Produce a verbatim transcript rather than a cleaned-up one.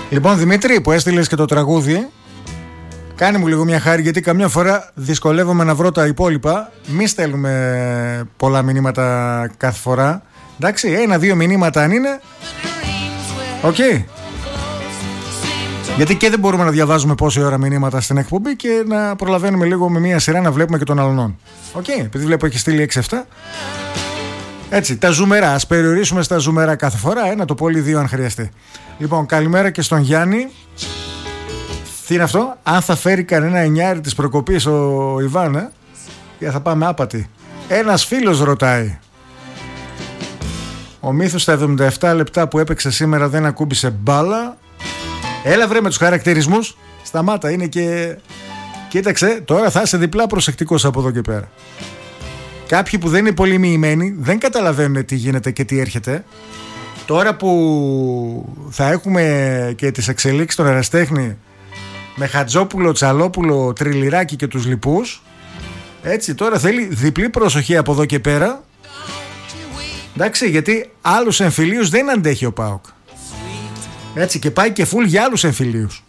Λοιπόν, Δημήτρη, που έστειλες και το τραγούδι, κάνε μου λίγο μια χάρη, γιατί καμιά φορά δυσκολεύομαι να βρω τα υπόλοιπα. Μη στέλνουμε πολλά μηνύματα κάθε φορά. Εντάξει, ένα-δύο μηνύματα αν είναι. Οκ. Okay. Γιατί και δεν μπορούμε να διαβάζουμε πόση ώρα μηνύματα στην εκπομπή και να προλαβαίνουμε λίγο με μία σειρά να βλέπουμε και τον αλλονών. Οκ, okay. Επειδή βλέπω έχει στείλει έξι εφτά. Έτσι, τα ζουμερά. Ας περιορίσουμε στα ζουμερά κάθε φορά. Ένα το πολύ, δύο αν χρειαστεί. Λοιπόν, καλημέρα και στον Γιάννη. Τι είναι αυτό? Αν θα φέρει κανένα εννιάρι της προκοπής ο Ιβάν, ε? Για θα πάμε άπατη. Ένας φίλος ρωτάει. Ο Μύθος στα εβδομήντα επτά λεπτά που έπαιξε σήμερα δεν ακούμπησε μπάλα. Έλα βρε με τους χαρακτηρισμούς. Σταμάτα, είναι και... Κοίταξε, τώρα θα είσαι διπλά προσεκτικός από εδώ και πέρα. Κάποιοι που δεν είναι πολύ μοιημένοι δεν καταλαβαίνουν τι γίνεται και τι έρχεται. Τώρα που θα έχουμε και τις εξελίξεις στον Εραστέχνη με Χατζόπουλο, Τσαλόπουλο, Τριλιράκη και τους λοιπούς, έτσι τώρα θέλει διπλή προσοχή από εδώ και πέρα. Εντάξει, γιατί άλλους εμφυλίους δεν αντέχει ο ΠΑΟΚ. Έτσι, και πάει και φουλ για άλλους εμφυλίους.